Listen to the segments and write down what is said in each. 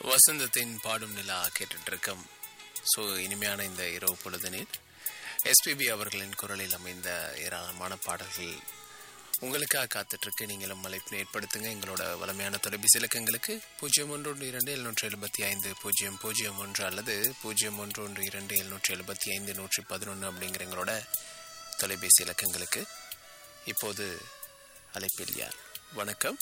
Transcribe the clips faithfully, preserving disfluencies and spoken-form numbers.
வசந்தத்தின் பாடும் நிலா கேட்டுட்டு இருக்கோம். ஸோ இனிமையான இந்த இரவு பொழுதனில் எஸ்பிபி அவர்களின் குரலில் அமைந்த ஏராளமான பாடல்கள் உங்களுக்காக காத்துட்ருக்கு. நீங்களும் அழைப்பினை ஏற்படுத்துங்க. எங்களோட வளமையான தொலைபேசி இலக்கங்களுக்கு பூஜ்ஜியம் ஒன்று ஒன்று இரண்டு எழுநூற்றி எழுபத்தி ஐந்து பூஜ்ஜியம் பூஜ்ஜியம் ஒன்று அல்லது பூஜ்ஜியம் ஒன்று ஒன்று இரண்டு எழுநூற்றி எழுபத்தி ஐந்து நூற்றி பதினொன்று அப்படிங்கிற எங்களோட தொலைபேசி இலக்கங்களுக்கு. இப்போது அழைப்பில் யார்? வணக்கம்.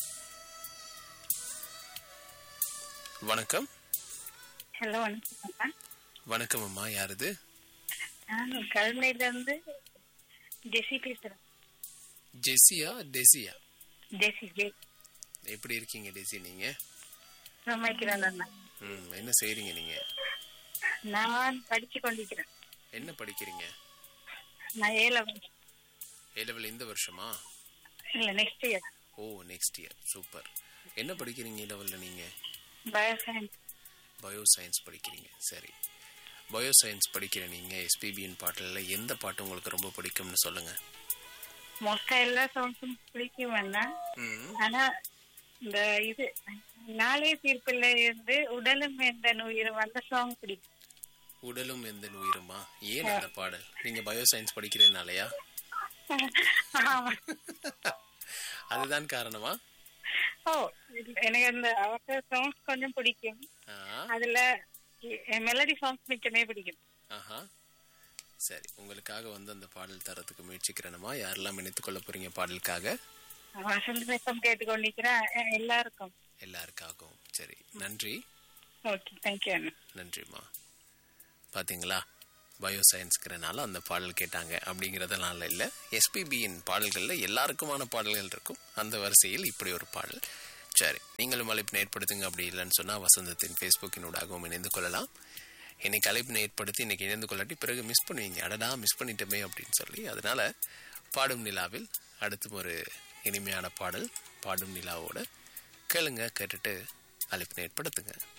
வணக்கம். ஹலோ, வணக்கம். வணக்கம் அம்மா, யாருது? நான் கருணையிலிருந்து ஜெசி பேசுறேன். ஜெசியா டெசியா? ஜெசி ஜெய். எப்படி இருக்கீங்க டெசி நீங்க? சமைக்கிறேன். ம் என்ன செய்றீங்க நீங்க? நான் படிச்சு கொண்டிருக்கிறேன். என்ன படிக்கிறீங்க? நான் ஏ லெவல். ஏ லெவல் இந்த வருஷமா? இல்ல, நெக்ஸ்ட் இயர். ஓ, நெக்ஸ்ட் இயர். சூப்பர். என்ன படிக்கிறீங்க ஏ லெவல்ல நீங்க? பயோசயின்ஸ். பயோ சயின்ஸ் படிக்கிறீங்க. சரி, பயோ சயின்ஸ் படிக்கிற நீங்க எஸ்பிபியின் பாட்டில் எந்த பாட்டு உங்களுக்கு ரொம்ப பிடிக்கும்னு சொல்லுங்க. மோஸ்டா எல்லா சாங்ஸும் பிடிக்கும் வேண்டாம். ம் ஆனா இந்த இது நாளே தீர்ப்பில் இருந்து உடலும் எந்த உயிரும் அந்த சாங் பிடிக்கும். உடலும் எந்த உயிருமா? ஏன் அந்த பாடல்? நீங்க பயோ சயின்ஸ் படிக்கிறதுனாலயா? அதுதான் காரணமா? ஓ, எனக்கு அந்த அவசர சாங்ஸ் கொஞ்சம் பிடிக்கும். அதுல மெலடி சாங்ஸ் மிச்சமே பிடிக்கும். ஆஹா, சரி. உங்களுக்காக வந்து அந்த பாடல் தரத்துக்கு முயற்சிக்கிறேனமா. யாரெல்லாம் இணைத்துக் கொள்ள போறீங்க பாடலுக்காக? வசந்தம் கேட்டுக்கொண்டிருக்கிறேன் எல்லாருக்கும். எல்லாருக்காகவும். சரி, நன்றி. Okay, thank you. நன்றிம்மா. பாத்தீங்களா, பயோ சயின்ஸ்கிறனால அந்த பாடல் கேட்டாங்க அப்படிங்கிறதுனால இல்லை. எஸ்பிபியின் பாடல்களில் எல்லாருக்குமான பாடல்கள் இருக்கும். அந்த வரிசையில் இப்படி ஒரு பாடல். சரி, நீங்களும் அழைப்பினை ஏற்படுத்துங்க. அப்படி இல்லைன்னு சொன்னால் வசந்தத்தின் ஃபேஸ்புக்கினூடாகவும் இணைந்து கொள்ளலாம். இன்னைக்கு அழைப்பினை ஏற்படுத்தி இன்னைக்கு இணைந்து கொள்ளாட்டி பிறகு மிஸ் பண்ணுவீங்க. அடடா, மிஸ் பண்ணிட்டோமே அப்படின்னு சொல்லி. அதனால பாடும் நிலாவில் அடுத்தும் ஒரு இனிமையான பாடல் பாடும் நிலாவோட கேளுங்க. கேட்டுட்டு அழைப்பினை ஏற்படுத்துங்க.